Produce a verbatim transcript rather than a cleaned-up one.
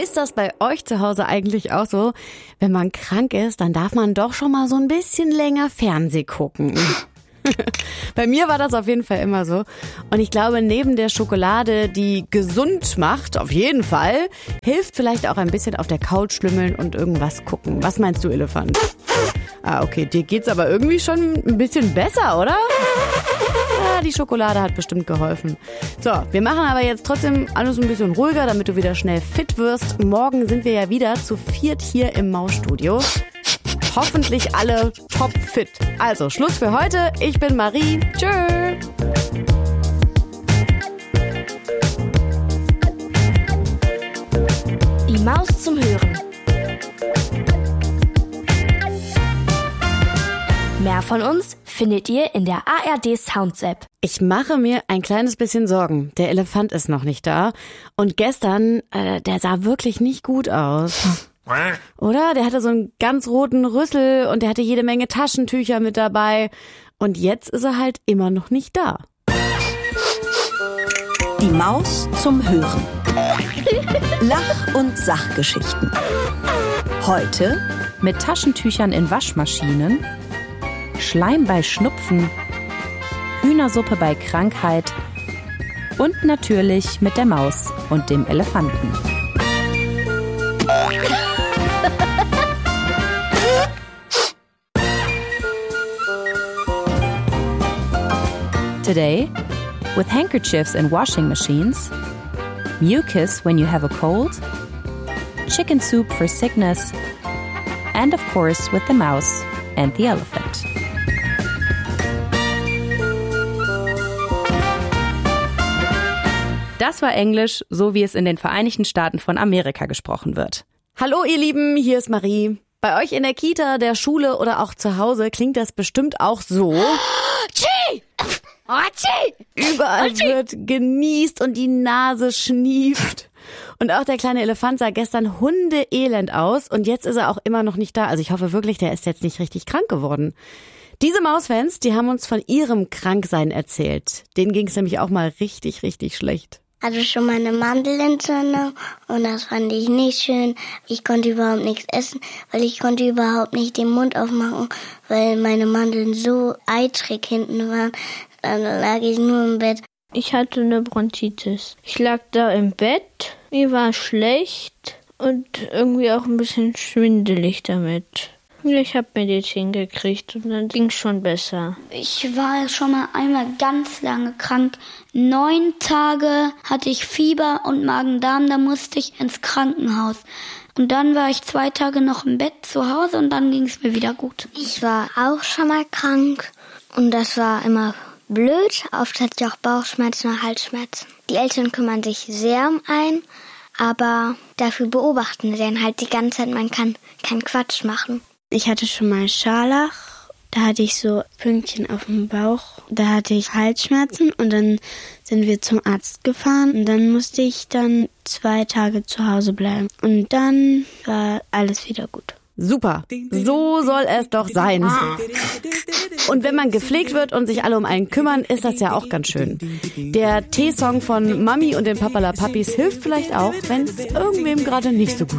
Ist das bei euch zu Hause eigentlich auch so? Wenn man krank ist, dann darf man doch schon mal so ein bisschen länger Fernseh gucken. Bei mir war das auf jeden Fall immer so. Und ich glaube, neben der Schokolade, die gesund macht, auf jeden Fall, hilft vielleicht auch ein bisschen auf der Couch schlümmeln und irgendwas gucken. Was meinst du, Elefant? Ah, okay, dir geht's aber irgendwie schon ein bisschen besser, oder? Ja, die Schokolade hat bestimmt geholfen. So, wir machen aber jetzt trotzdem alles ein bisschen ruhiger, damit du wieder schnell fit wirst. Morgen sind wir ja wieder zu viert hier im Mausstudio. Hoffentlich alle topfit. Also, Schluss für heute. Ich bin Marie. Tschö. Die Maus zum Hören. Mehr von uns findet ihr in der A R D Sounds App. Ich mache mir ein kleines bisschen Sorgen. Der Elefant ist noch nicht da. Und gestern, äh, der sah wirklich nicht gut aus. Oder? Der hatte so einen ganz roten Rüssel und der hatte jede Menge Taschentücher mit dabei. Und jetzt ist er halt immer noch nicht da. Die Maus zum Hören. Lach- und Sachgeschichten. Heute mit Taschentüchern in Waschmaschinen, Schleim bei Schnupfen, Hühnersuppe bei Krankheit und natürlich mit der Maus und dem Elefanten. Today, with handkerchiefs and washing machines, mucus when you have a cold, chicken soup for sickness, and of course with the mouse and the elephant. Das war Englisch, so wie es in den Vereinigten Staaten von Amerika gesprochen wird. Hallo ihr Lieben, hier ist Marie. Bei euch in der Kita, der Schule oder auch zu Hause klingt das bestimmt auch so. Überall wird genießt und die Nase schnieft. Und auch der kleine Elefant sah gestern hundeelend aus und jetzt ist er auch immer noch nicht da. Also ich hoffe wirklich, der ist jetzt nicht richtig krank geworden. Diese Mausfans, die haben uns von ihrem Kranksein erzählt. Denen ging es nämlich auch mal richtig, richtig schlecht. Hatte schon mal eine Mandelentzündung und das fand ich nicht schön. Ich konnte überhaupt nichts essen, weil ich konnte überhaupt nicht den Mund aufmachen, weil meine Mandeln so eitrig hinten waren. Dann lag ich nur im Bett. Ich hatte eine Bronchitis. Ich lag da im Bett, mir war schlecht und irgendwie auch ein bisschen schwindelig damit. Ich habe Medizin gekriegt und dann ging es schon besser. Ich war schon mal einmal ganz lange krank. Neun Tage hatte ich Fieber und Magen-Darm, da musste ich ins Krankenhaus. Und dann war ich zwei Tage noch im Bett zu Hause und dann ging es mir wieder gut. Ich war auch schon mal krank und das war immer blöd. Oft hatte ich auch Bauchschmerzen und Halsschmerzen. Die Eltern kümmern sich sehr um einen, aber dafür beobachten sie dann halt die ganze Zeit, man kann keinen Quatsch machen. Ich hatte schon mal Scharlach, da hatte ich so Pünktchen auf dem Bauch, da hatte ich Halsschmerzen und dann sind wir zum Arzt gefahren und dann musste ich dann zwei Tage zu Hause bleiben und dann war alles wieder gut. Super, so soll es doch sein. Und wenn man gepflegt wird und sich alle um einen kümmern, ist das ja auch ganz schön. Der T-Song von Mami und den Papalapapis hilft vielleicht auch, wenn es irgendwem gerade nicht so gut